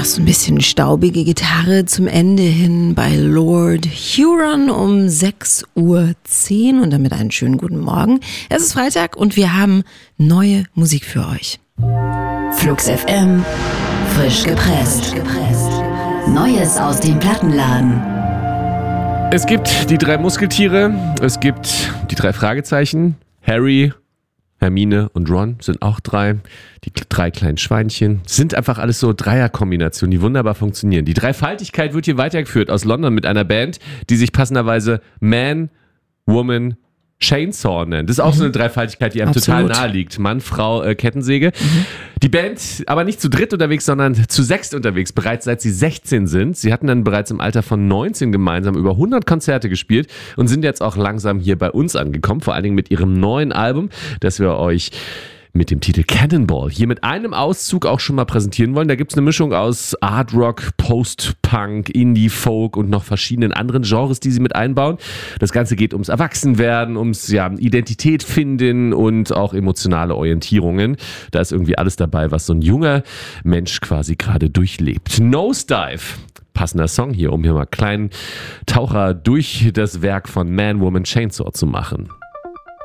Noch so ein bisschen staubige Gitarre zum Ende hin bei Lord Huron um 6:10 Uhr und damit einen schönen guten Morgen. Es ist Freitag und wir haben neue Musik für euch. Flux FM, frisch gepresst. Neues aus dem Plattenladen. Es gibt die 3 Muskeltiere, es gibt die 3 Fragezeichen. Harry, Hermine und Ron sind auch 3. Die 3 kleinen Schweinchen. Das sind einfach alles so Dreierkombinationen, die wunderbar funktionieren. Die Dreifaltigkeit wird hier weitergeführt aus London mit einer Band, die sich passenderweise Man, Woman, Chainsaw nennt. Das ist auch so eine Dreifaltigkeit, die einem total nahe liegt. Mann, Frau, Kettensäge. Die Band aber nicht zu dritt unterwegs, sondern zu 6 unterwegs, bereits seit sie 16 sind. Sie hatten dann bereits im Alter von 19 gemeinsam über 100 Konzerte gespielt und sind jetzt auch langsam hier bei uns angekommen, vor allen Dingen mit ihrem neuen Album, das wir euch mit dem Titel Cannonball hier mit einem Auszug auch schon mal präsentieren wollen. Da gibt es eine Mischung aus Art Rock, Post-Punk, Indie-Folk und noch verschiedenen anderen Genres, die sie mit einbauen. Das Ganze geht ums Erwachsenwerden, ums Identität finden und auch emotionale Orientierungen. Da ist irgendwie alles dabei, was so ein junger Mensch quasi gerade durchlebt. Nosedive. Passender Song hier, um hier mal einen kleinen Taucher durch das Werk von Man, Woman, Chainsaw zu machen.